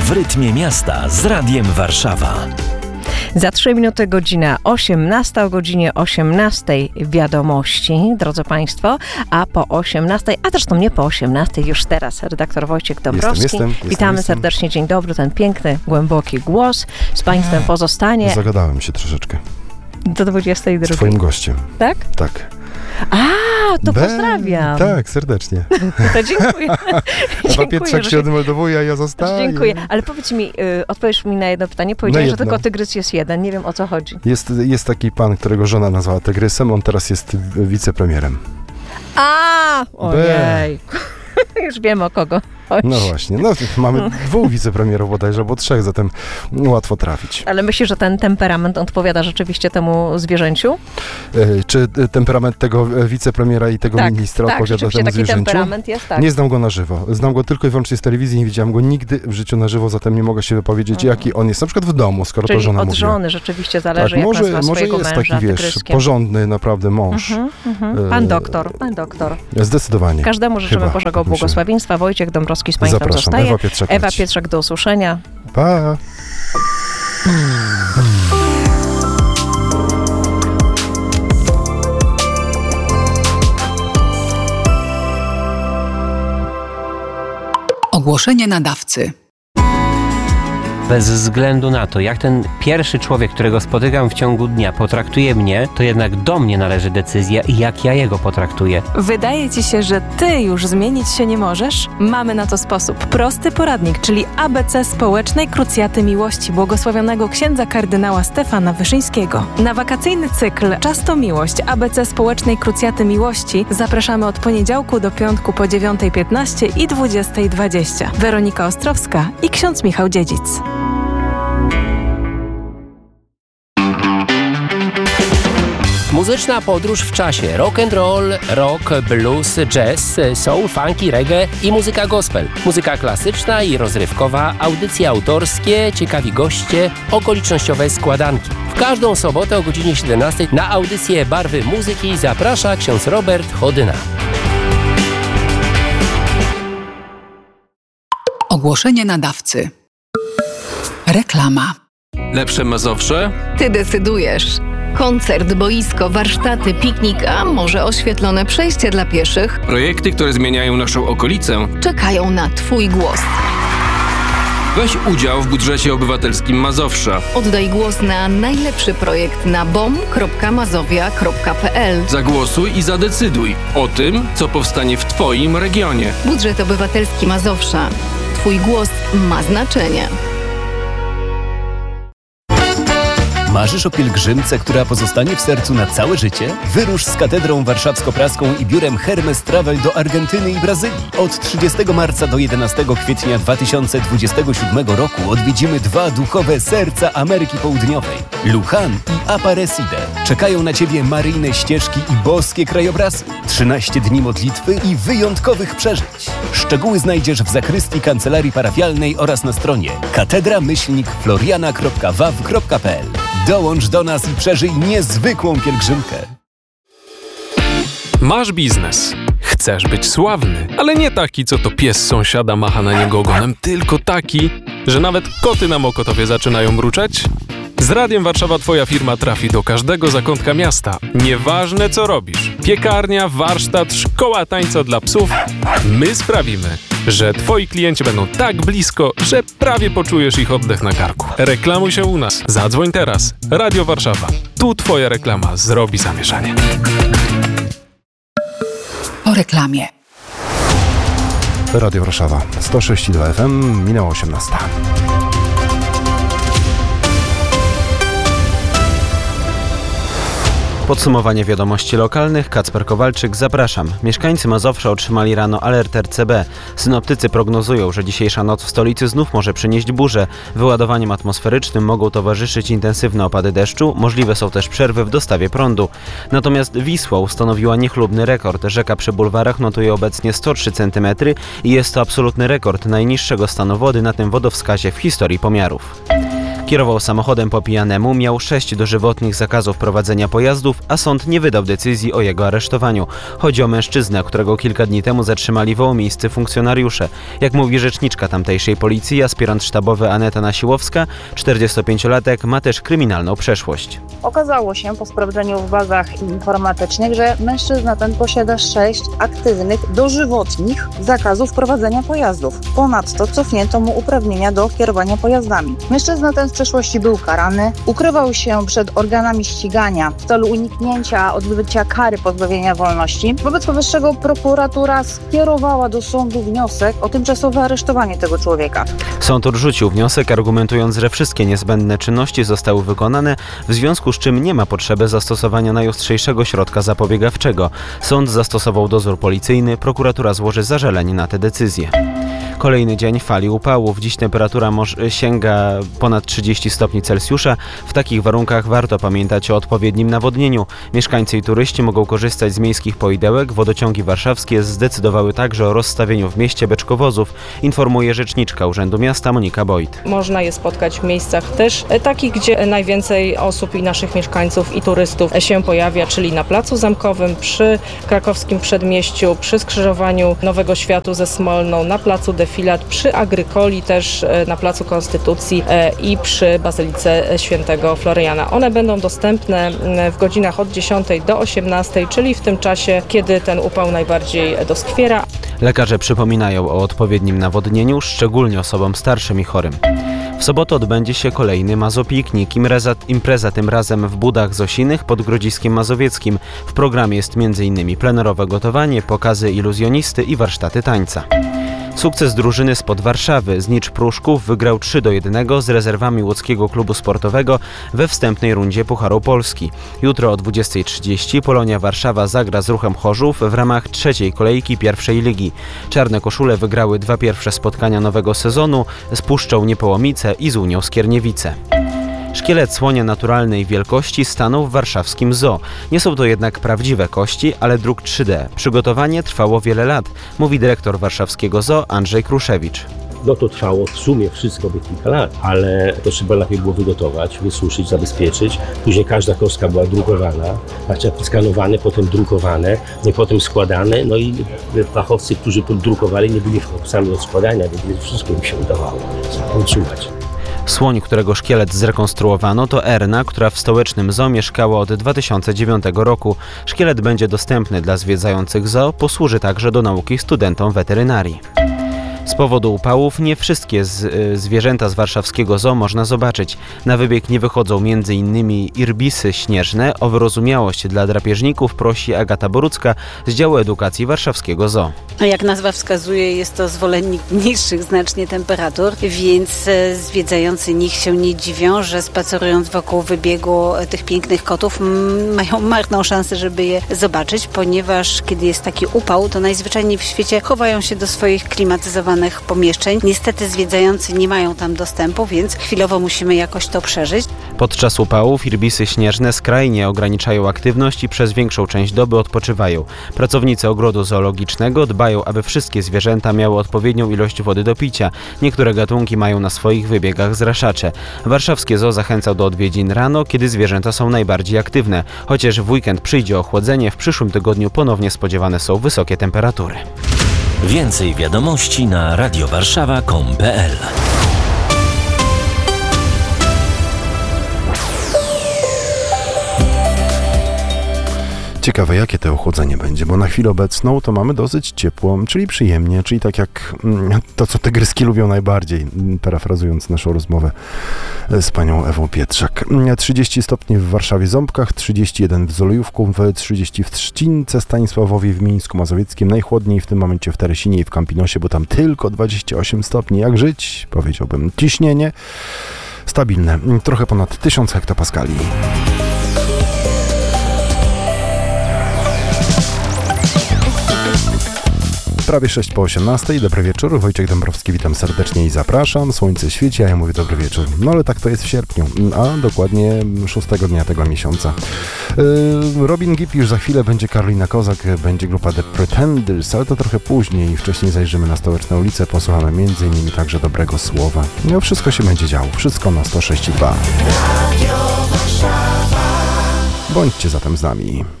W rytmie miasta z Radiem Warszawa. Za 3 minuty godzina 18, o godzinie 18 wiadomości, drodzy Państwo, a po 18, a zresztą nie po 18, już teraz redaktor Wojciech Dąbrowski. Jestem. Witamy serdecznie, dzień dobry, ten piękny, głęboki głos z Państwem pozostanie. Zagadałem się troszeczkę. Do 22. Z Twoim gościem. Tak? Tak. To pozdrawiam. Tak, serdecznie. To dziękuję. Ewa Pietrzak się odmeldowuje, a ja zostaję. Dziękuję. Ale powiedz mi, odpowiesz mi na jedno pytanie. Powiedziałeś, że tylko tygrys jest jeden. Nie wiem, o co chodzi. Jest taki pan, którego żona nazwała tygrysem. On teraz jest wicepremierem. Ojej. Już wiem, o kogo chodzi. No właśnie. Mamy 2 wicepremierów bodajże, albo 3, zatem łatwo trafić. Ale myślisz, że ten temperament odpowiada rzeczywiście temu zwierzęciu? Czy temperament tego wicepremiera i tego ministra odpowiada temu taki zwierzęciu? Temperament jest, tak. Nie znam go na żywo. Znam go tylko i wyłącznie z telewizji, nie widziałem go nigdy w życiu na żywo, zatem nie mogę się wypowiedzieć, jaki on jest. Na przykład w domu, skoro Czyli to żona od mówiła. żony rzeczywiście zależy, tak, jak nazwa może swojego jest męża, taki, tygryskiem. porządny naprawdę mąż. Pan doktor. Zdecydowanie. Każdemu życzymy Chyba, Bożego tak myślę. błogosławieństwa. Wojciech Dąbrowski z Państwem Zapraszam. zostaje. Ewa Pietrzak, do usłyszenia. Pa! Ogłoszenie nadawcy. Bez względu na to, jak ten pierwszy człowiek, którego spotykam w ciągu dnia, potraktuje mnie, to jednak do mnie należy decyzja i jak ja jego potraktuję. Wydaje Ci się, że Ty już zmienić się nie możesz? Mamy na to sposób. Prosty poradnik, czyli ABC Społecznej Krucjaty Miłości błogosławionego księdza kardynała Stefana Wyszyńskiego. Na wakacyjny cykl Czas to Miłość ABC Społecznej Krucjaty Miłości zapraszamy od poniedziałku do piątku po 9:15 i 20:20. Weronika Ostrowska i ksiądz Michał Dziedzic. Muzyczna podróż w czasie. Rock and roll, rock, blues, jazz, soul, funky, reggae i muzyka gospel. Muzyka klasyczna i rozrywkowa, audycje autorskie, ciekawi goście, okolicznościowe składanki. W każdą sobotę o godzinie 17 na audycję Barwy Muzyki zaprasza ksiądz Robert Chodyna. Ogłoszenie nadawcy. Reklama. Lepsze Mazowsze? Ty decydujesz. Koncert, boisko, warsztaty, piknik, a może oświetlone przejście dla pieszych Projekty, które zmieniają naszą okolicę. czekają na Twój głos. Weź udział w budżecie obywatelskim Mazowsza. Oddaj głos na najlepszy projekt na bom.mazowia.pl. Zagłosuj i zadecyduj o tym, co powstanie w Twoim regionie. Budżet obywatelski Mazowsza. Twój głos ma znaczenie. Marzysz o pielgrzymce, która pozostanie w sercu na całe życie? Wyrusz z Katedrą Warszawsko-Praską i biurem Hermes Travel do Argentyny i Brazylii. Od 30 marca do 11 kwietnia 2027 roku odwiedzimy 2 duchowe serca Ameryki Południowej. Luján i Aparecida. Czekają na Ciebie maryjne ścieżki i boskie krajobrazy. 13 dni modlitwy i wyjątkowych przeżyć. Szczegóły znajdziesz w zakrystii kancelarii parafialnej oraz na stronie katedra-floriana.waw.pl. Dołącz do nas i przeżyj niezwykłą pielgrzymkę. Masz biznes. Chcesz być sławny, ale nie taki, co to pies sąsiada macha na niego ogonem, tylko taki, że nawet koty na Mokotowie zaczynają mruczeć? Z Radiem Warszawa Twoja firma trafi do każdego zakątka miasta. Nieważne co robisz. Piekarnia, warsztat, szkoła tańca dla psów. My sprawimy, że Twoi klienci będą tak blisko, że prawie poczujesz ich oddech na karku. Reklamuj się u nas. Zadzwoń teraz. Radio Warszawa. Tu Twoja reklama zrobi zamieszanie. Po reklamie. Radio Warszawa 106,2 FM, minęło 18. Podsumowanie wiadomości lokalnych. Kacper Kowalczyk, zapraszam. Mieszkańcy Mazowsza otrzymali rano alert RCB. Synoptycy prognozują, że dzisiejsza noc w stolicy znów może przynieść burzę. Wyładowaniem atmosferycznym mogą towarzyszyć intensywne opady deszczu, możliwe są też przerwy w dostawie prądu. Natomiast Wisła ustanowiła niechlubny rekord. Rzeka przy bulwarach notuje obecnie 103 cm i jest to absolutny rekord najniższego stanu wody na tym wodowskazie w historii pomiarów. Kierował samochodem po pijanemu, miał 6 dożywotnych zakazów prowadzenia pojazdów, a sąd nie wydał decyzji o jego aresztowaniu. Chodzi o mężczyznę, którego kilka dni temu zatrzymali wołomiejscy funkcjonariusze. Jak mówi rzeczniczka tamtejszej policji, aspirant sztabowy Aneta Nasiłowska, 45-latek, ma też kryminalną przeszłość. Okazało się po sprawdzeniu w bazach informatycznych, że mężczyzna ten posiada 6 aktywnych, dożywotnich zakazów prowadzenia pojazdów. Ponadto cofnięto mu uprawnienia do kierowania pojazdami. Mężczyzna ten w przeszłości był karany, ukrywał się przed organami ścigania w celu uniknięcia odbycia kary pozbawienia wolności. Wobec powyższego prokuratura skierowała do sądu wniosek o tymczasowe aresztowanie tego człowieka. Sąd odrzucił wniosek, argumentując, że wszystkie niezbędne czynności zostały wykonane, w związku z czym nie ma potrzeby zastosowania najostrzejszego środka zapobiegawczego. Sąd zastosował dozór policyjny, prokuratura złoży zażalenie na tę decyzję. Kolejny dzień fali upałów. Dziś temperatura sięga ponad 30 stopni Celsjusza. W takich warunkach warto pamiętać o odpowiednim nawodnieniu. Mieszkańcy i turyści mogą korzystać z miejskich poidełek. Wodociągi warszawskie zdecydowały także o rozstawieniu w mieście beczkowozów, informuje rzeczniczka Urzędu Miasta Monika Boyd. Można je spotkać w miejscach też takich, gdzie najwięcej osób i naszych mieszkańców i turystów się pojawia, czyli na Placu Zamkowym, przy krakowskim Przedmieściu, przy skrzyżowaniu Nowego Światu ze Smolną, na Placu Defilat, przy Agrykoli też na Placu Konstytucji i przy Bazylice Świętego Floriana. One będą dostępne w godzinach od 10 do 18, czyli w tym czasie, kiedy ten upał najbardziej doskwiera. Lekarze przypominają o odpowiednim nawodnieniu, szczególnie osobom starszym i chorym. W sobotę odbędzie się kolejny Mazopiknik, impreza tym razem w Budach Zosinych pod Grodziskiem Mazowieckim. W programie jest m.in. plenerowe gotowanie, pokazy iluzjonisty i warsztaty tańca. Sukces drużyny spod Warszawy. Znicz Pruszków wygrał 3-1 z rezerwami łódzkiego klubu sportowego we wstępnej rundzie Pucharu Polski. Jutro o 20:30 Polonia Warszawa zagra z Ruchem Chorzów w ramach trzeciej kolejki pierwszej ligi. Czarne koszule wygrały 2 pierwsze spotkania nowego sezonu z Puszczą Niepołomice i z Unią Skierniewice. Szkielet słonia naturalnej wielkości stanął w warszawskim zoo. Nie są to jednak prawdziwe kości, ale druk 3D. Przygotowanie trwało wiele lat, mówi dyrektor warszawskiego zoo Andrzej Kruszewicz. No to trwało w sumie wszystko by kilka lat, ale to trzeba najpierw było wygotować, wysuszyć, zabezpieczyć. Później każda kostka była drukowana, znaczy skanowane, potem drukowane, no i potem składane. No i fachowcy, którzy drukowali, nie byli fachowcami od składania, więc wszystko im się udawało utrzymać. Słoń, którego szkielet zrekonstruowano, to Erna, która w stołecznym zoo mieszkała od 2009 roku. Szkielet będzie dostępny dla zwiedzających zoo, posłuży także do nauki studentom weterynarii. Z powodu upałów nie wszystkie zwierzęta z warszawskiego zoo można zobaczyć. Na wybieg nie wychodzą m.in. irbisy śnieżne. O wyrozumiałość dla drapieżników prosi Agata Borucka z działu edukacji warszawskiego zoo. Jak nazwa wskazuje, jest to zwolennik niższych znacznie temperatur, więc zwiedzający niech się nie dziwią, że spacerując wokół wybiegu tych pięknych kotów mają marną szansę, żeby je zobaczyć, ponieważ kiedy jest taki upał, to najzwyczajniej w świecie chowają się do swoich klimatyzowanych pomieszczeń. Niestety zwiedzający nie mają tam dostępu, więc chwilowo musimy jakoś to przeżyć. Podczas upałów irbisy śnieżne skrajnie ograniczają aktywność i przez większą część doby odpoczywają. Pracownicy ogrodu zoologicznego dbają, aby wszystkie zwierzęta miały odpowiednią ilość wody do picia. Niektóre gatunki mają na swoich wybiegach zraszacze. Warszawskie zoo zachęcał do odwiedzin rano, kiedy zwierzęta są najbardziej aktywne. Chociaż w weekend przyjdzie ochłodzenie, w przyszłym tygodniu ponownie spodziewane są wysokie temperatury. Więcej wiadomości na radiowarszawa.com.pl. Ciekawe, jakie to ochłodzenie będzie, bo na chwilę obecną to mamy dosyć ciepło, czyli przyjemnie, czyli tak jak to, co tygryski lubią najbardziej, parafrazując naszą rozmowę z panią Ewą Pietrzak. 30 stopni w Warszawie Ząbkach, 31 w Zolejówku, 30 w Trzcince, Stanisławowie, w Mińsku Mazowieckim, najchłodniej w tym momencie w Teresinie i w Kampinosie, bo tam tylko 28 stopni. Jak żyć? Powiedziałbym. Ciśnienie stabilne, trochę ponad 1000 hektopaskali. Prawie 6 po 18. Dobry wieczór. Wojciech Dąbrowski, witam serdecznie i zapraszam. Słońce świeci, a ja mówię dobry wieczór. No ale tak to jest w sierpniu, a dokładnie 6 dnia tego miesiąca. Robin Gibb już za chwilę, będzie Karolina Kozak, będzie grupa The Pretenders, ale to trochę później. Wcześniej zajrzymy na Stołeczne ulice, posłuchamy m.in. także Dobrego Słowa. No wszystko się będzie działo, wszystko na 106.2. Bądźcie zatem z nami.